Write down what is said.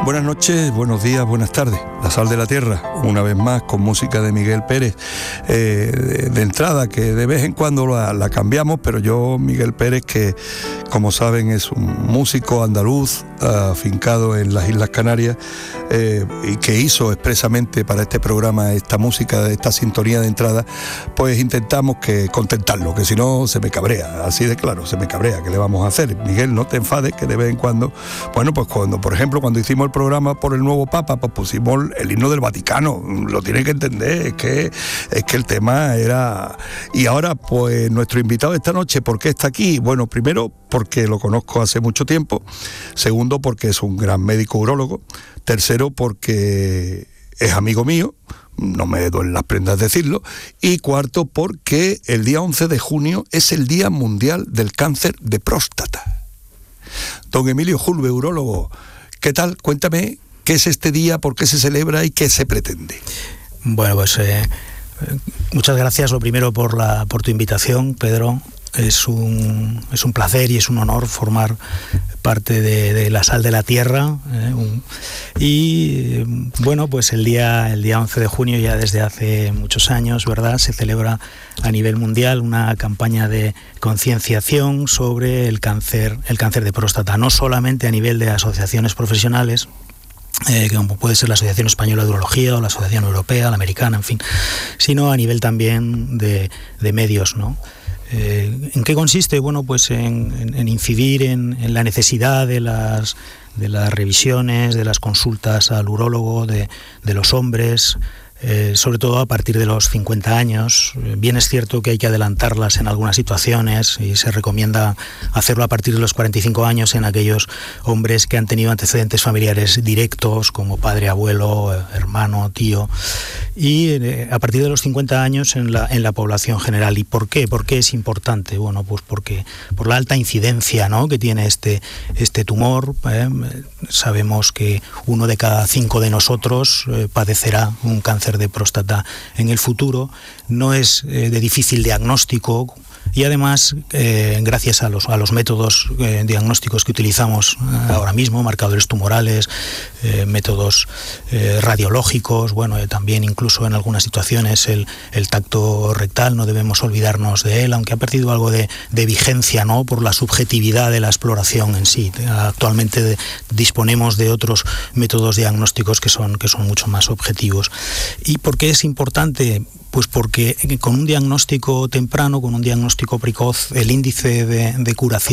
Buenas noches, buenos días, buenas tardes. La Sal de la Tierra, una vez más con música de Miguel Pérez. De entrada, que de vez en cuando la cambiamos, pero yo, Miguel Pérez, que como saben es un músico andaluz, afincado en las Islas Canarias, y que hizo expresamente para este programa esta música, esta sintonía de entrada, pues intentamos contentarlo, que si no se me cabrea, así de claro, se me cabrea. ¿Qué le vamos a hacer? Miguel, no te enfades, que de vez en cuando, bueno, pues por ejemplo, cuando hicimos el programa por el nuevo Papa, pues pusimos el himno del Vaticano, lo tienen que entender, es que el tema era... Y ahora, pues nuestro invitado de esta noche, ¿por qué está aquí? Bueno, primero, porque lo conozco hace mucho tiempo. Segundo, porque es un gran médico urólogo. Tercero, porque es amigo mío, no me duelen las prendas decirlo. Y cuarto, porque el día 11 de junio es el Día Mundial del Cáncer de Próstata. Don Emilio Julve, urólogo, ¿qué tal? Cuéntame, ¿qué es este día, por qué se celebra y qué se pretende? Bueno, pues muchas gracias, lo primero, por tu invitación, Pedro. Es un placer y es un honor formar parte de la Sal de la Tierra. Y bueno, pues el día 11 de junio, ya desde hace muchos años, ¿verdad?, se celebra a nivel mundial una campaña de concienciación sobre el cáncer de próstata, no solamente a nivel de asociaciones profesionales, como puede ser la Asociación Española de Urología o la Asociación Europea, la Americana, en fin, sino a nivel también de medios, ¿no? ¿En qué consiste? Bueno, pues en incidir en la necesidad de las revisiones, de las consultas al urólogo de los hombres, sobre todo a partir de los 50 años. Bien es cierto que hay que adelantarlas en algunas situaciones y se recomienda hacerlo a partir de los 45 años en aquellos hombres que han tenido antecedentes familiares directos, como padre, abuelo, hermano, tío, y a partir de los 50 años en la población general. ¿Y por qué? ¿Por qué es importante? Bueno, pues porque por la alta incidencia, ¿no?, que tiene este tumor. Sabemos que 1 de cada 5 de nosotros padecerá un cáncer de próstata en el futuro. No es de difícil diagnóstico y además, gracias a los métodos diagnósticos que utilizamos ahora mismo, marcadores tumorales, métodos radiológicos, bueno, también incluso en algunas situaciones el tacto rectal, no debemos olvidarnos de él, aunque ha perdido algo de vigencia, ¿no?, por la subjetividad de la exploración en sí. Actualmente disponemos de otros métodos diagnósticos que son mucho más objetivos. ¿Y por qué es importante? Pues porque con un diagnóstico temprano, con un diagnóstico precoz, el índice de curación